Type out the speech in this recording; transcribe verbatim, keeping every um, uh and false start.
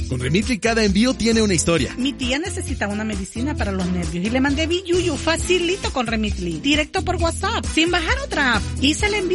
Con Remitly cada envío tiene una historia. Mi tía necesita una medicina para los nervios y le mandé Biyuyu facilito con Remitly. Directo por WhatsApp, sin bajar otra app. Hice el envío